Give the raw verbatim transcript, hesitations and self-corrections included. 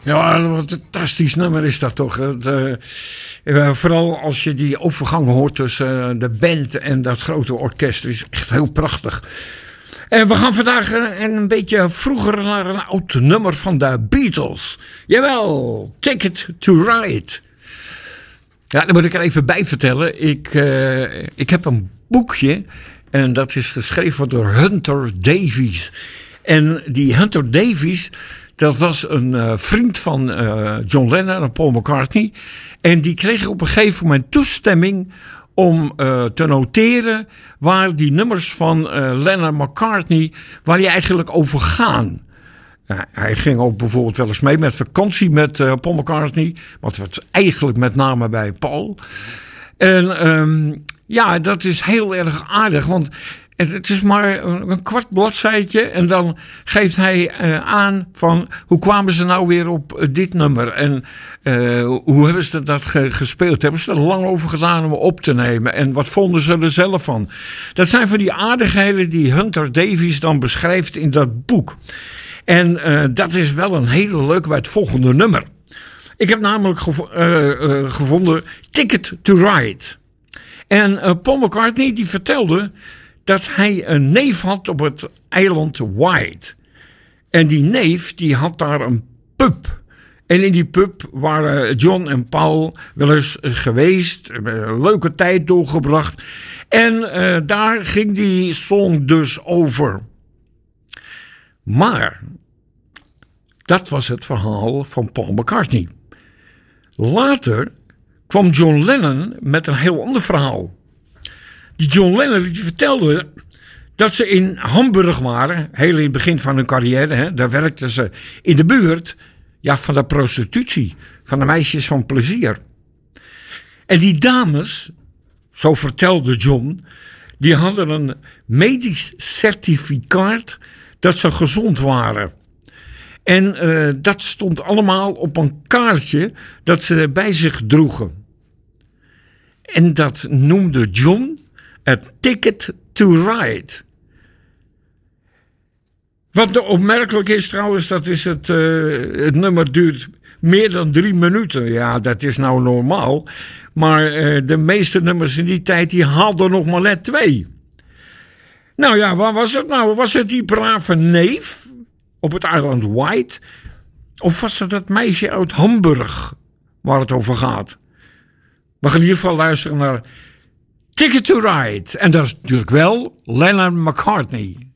Ja, wat een fantastisch nummer is dat toch. Het, uh, vooral als je die overgang hoort tussen uh, de band en dat grote orkest. is echt heel prachtig. En we gaan vandaag uh, een beetje vroeger naar een oud nummer van de Beatles. Jawel, Ticket to Ride. Ja, daar moet ik er even bij vertellen. Ik, uh, ik heb een boekje en dat is geschreven door Hunter Davies. En die Hunter Davies, dat was een uh, vriend van uh, John Lennon en Paul McCartney. En die kreeg op een gegeven moment toestemming om uh, te noteren waar die nummers van uh, Lennon en McCartney, waar die eigenlijk over gaan. Uh, hij ging ook bijvoorbeeld wel eens mee met vakantie met uh, Paul McCartney. Want het was eigenlijk met name bij Paul. En um, ja, dat is heel erg aardig, want het is maar een kwart bladzijtje en dan geeft hij uh, aan van hoe kwamen ze nou weer op uh, dit nummer en uh, hoe hebben ze dat ge- gespeeld? Hebben ze er lang over gedaan om op te nemen en wat vonden ze er zelf van? Dat zijn van die aardigheden die Hunter Davies dan beschrijft in dat boek. En uh, dat is wel een hele leuke bij het volgende nummer. Ik heb namelijk gevo- uh, uh, gevonden Ticket to Ride. En uh, Paul McCartney die vertelde dat hij een neef had op het eiland White. En die neef die had daar een pub. En in die pub waren John en Paul wel eens geweest. Een leuke tijd doorgebracht. En uh, daar ging die song dus over. Maar dat was het verhaal van Paul McCartney. Later kwam John Lennon met een heel ander verhaal. Die John Lennon die vertelde dat ze in Hamburg waren, heel in het begin van hun carrière. Hè, daar werkten ze in de buurt ja, van de prostitutie, van de meisjes van plezier. En die dames, zo vertelde John, die hadden een medisch certificaat dat ze gezond waren. En uh, dat stond allemaal op een kaartje dat ze bij zich droegen. En dat noemde John A Ticket to Ride. Wat opmerkelijk is trouwens, dat is het, uh, het nummer duurt meer dan drie minuten. Ja, dat is nou normaal. Maar uh, de meeste nummers in die tijd, die haalden nog maar net twee. Nou ja, waar was het nou? Was het die brave neef op het eiland White? Of was het dat meisje uit Hamburg waar het over gaat? We gaan in ieder geval luisteren naar Ticket to Ride. En dat is natuurlijk wel Lennon McCartney.